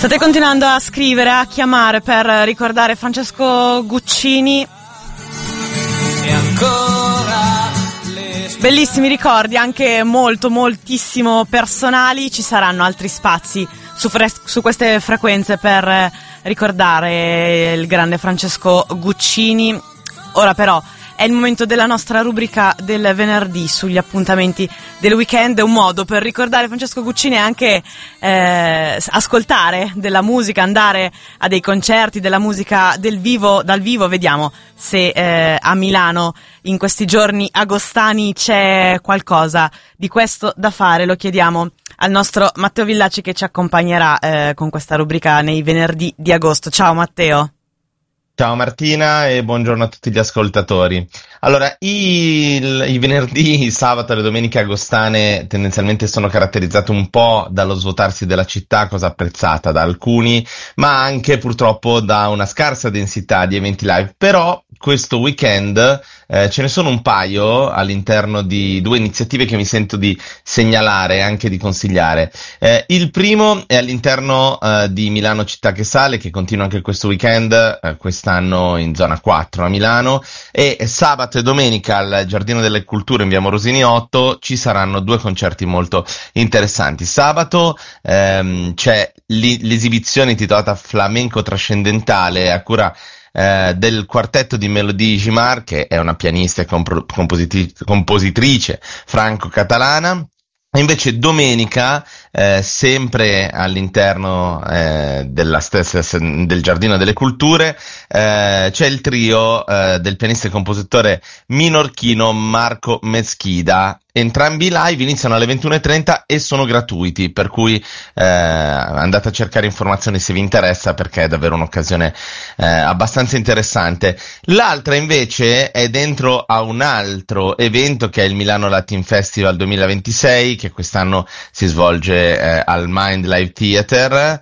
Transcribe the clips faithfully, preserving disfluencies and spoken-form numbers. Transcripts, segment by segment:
State continuando a scrivere, a chiamare per ricordare Francesco Guccini. E ancora le... Bellissimi ricordi, anche molto, moltissimo personali. Ci saranno altri spazi su, fres- su queste frequenze per ricordare il grande Francesco Guccini. Ora però è il momento della nostra rubrica del venerdì sugli appuntamenti del weekend. È un modo per ricordare Francesco Guccini e anche eh, ascoltare della musica, andare a dei concerti della musica del vivo, dal vivo. Vediamo se eh, a Milano in questi giorni agostani c'è qualcosa di questo da fare. Lo chiediamo al nostro Matteo Villacci, che ci accompagnerà eh, con questa rubrica nei venerdì di agosto. Ciao Matteo. Ciao Martina e buongiorno a tutti gli ascoltatori. Allora, i, i venerdì, il sabato e le domeniche agostane tendenzialmente sono caratterizzate un po' dallo svuotarsi della città, cosa apprezzata da alcuni, ma anche purtroppo da una scarsa densità di eventi live. Però questo weekend eh, ce ne sono un paio all'interno di due iniziative che mi sento di segnalare e anche di consigliare. Eh, il primo è all'interno eh, di Milano Città che Sale, che continua anche questo weekend, eh, quest'anno in zona quattro a Milano, e sabato e domenica al Giardino delle Culture in via Morosini otto ci saranno due concerti molto interessanti. Sabato ehm, c'è l'esibizione intitolata Flamenco Trascendentale a cura Eh, del quartetto di Melodie Gimard, che è una pianista e compro- compositi- compositrice franco-catalana. Invece domenica, eh, sempre all'interno eh, della stessa del Giardino delle Culture, eh, c'è il trio eh, del pianista e compositore minorchino Marco Meschida. Entrambi i live iniziano alle ventuno e trenta e sono gratuiti, per cui eh, andate a cercare informazioni se vi interessa, perché è davvero un'occasione eh, abbastanza interessante. L'altra invece è dentro a un altro evento che è il Milano Latin Festival duemilaventisei, che quest'anno si svolge eh, al Mind Live Theater.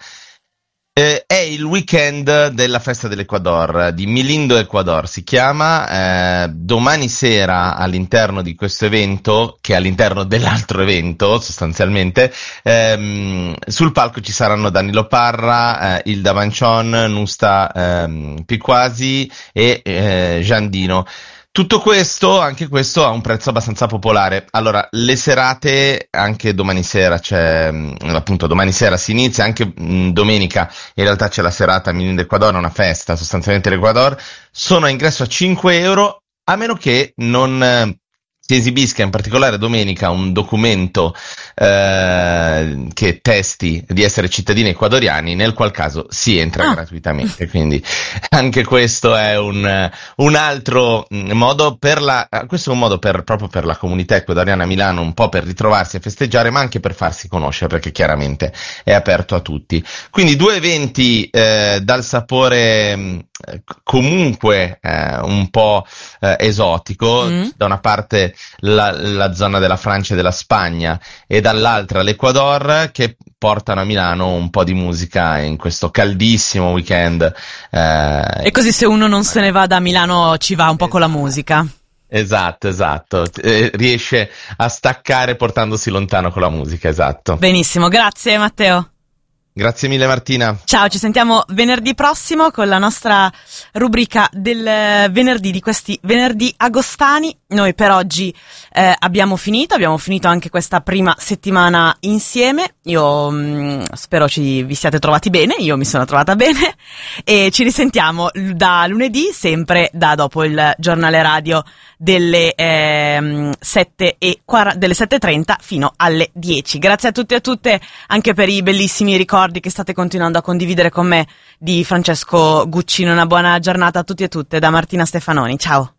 Eh, è il weekend della festa dell'Ecuador, di Milindo Ecuador si chiama. Eh, domani sera all'interno di questo evento, che è all'interno dell'altro evento sostanzialmente, ehm, sul palco ci saranno Danilo Parra, eh, Ilda Mancion, Nusta ehm, Piquasi e eh, Giandino. Tutto questo, anche questo, ha un prezzo abbastanza popolare. Allora, le serate, anche domani sera c'è, appunto domani sera si inizia, anche mh, domenica in realtà c'è la serata Milindo Ecuador, una festa sostanzialmente l'Ecuador, sono a ingresso a cinque euro, a meno che non eh, si esibisca in particolare domenica un documento eh, che testi di essere cittadini ecuadoriani, nel qual caso si entra ah. gratuitamente. Quindi anche questo è un, un altro modo per la, questo è un modo per, proprio per la comunità ecuadoriana a Milano, un po' per ritrovarsi a festeggiare, ma anche per farsi conoscere, perché chiaramente è aperto a tutti. Quindi due eventi eh, dal sapore eh, comunque eh, un po' eh, esotico, mm. da una parte La, la zona della Francia e della Spagna e dall'altra l'Ecuador, che portano a Milano un po' di musica in questo caldissimo weekend. Eh, e così se uno non se ne va da Milano ci va un po' con la musica. Esatto, esatto, eh, riesce a staccare portandosi lontano con la musica, esatto. Benissimo, grazie Matteo. Grazie mille Martina. Ciao, ci sentiamo venerdì prossimo con la nostra rubrica del venerdì, di questi venerdì agostani. Noi per oggi eh, abbiamo finito, abbiamo finito anche questa prima settimana insieme. Io mh, spero ci vi siate trovati bene, io mi sono trovata bene e ci risentiamo da lunedì, sempre da dopo il giornale radio delle eh, sette e trenta fino alle dieci. Grazie a tutti e a tutte anche per i bellissimi ricordi che state continuando a condividere con me di Francesco Guccini. Una buona giornata a tutti e tutte da Martina Stefanoni. Ciao.